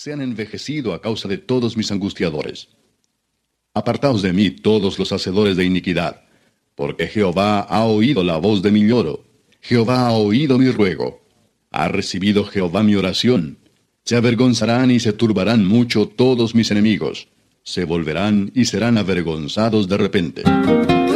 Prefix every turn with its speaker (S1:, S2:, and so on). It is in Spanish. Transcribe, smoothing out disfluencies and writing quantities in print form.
S1: se han envejecido a causa de todos mis angustiadores. Apartaos de mí todos los hacedores de iniquidad, porque Jehová ha oído la voz de mi lloro, Jehová ha oído mi ruego, ha recibido Jehová mi oración. Se avergonzarán y se turbarán mucho todos mis enemigos, se volverán y serán avergonzados de repente.